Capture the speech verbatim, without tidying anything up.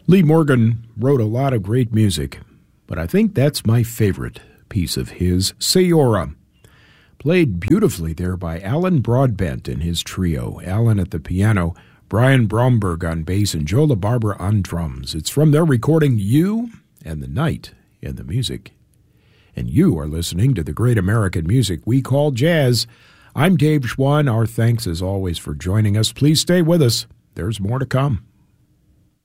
Lee Morgan wrote a lot of great music, but I think that's my favorite piece of his, Sayora. Played beautifully there by Alan Broadbent and his trio. Alan at the piano, Brian Bromberg on bass, and Joe LaBarbera on drums. It's from their recording You and the Night in the Music. And you are listening to the great American music we call jazz. I'm Dave Schwann. Our thanks as always for joining us. Please stay with us. There's more to come.